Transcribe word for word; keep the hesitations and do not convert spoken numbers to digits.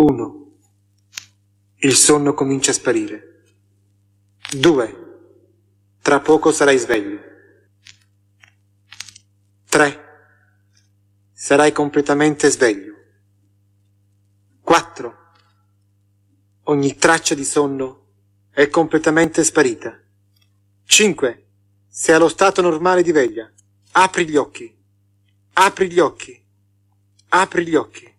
uno. Il sonno comincia a sparire. due. Tra poco sarai sveglio. tre. Sarai completamente sveglio. quattro. Ogni traccia di sonno è completamente sparita. cinque. Sei allo stato normale di veglia. Apri gli occhi. Apri gli occhi. Apri gli occhi.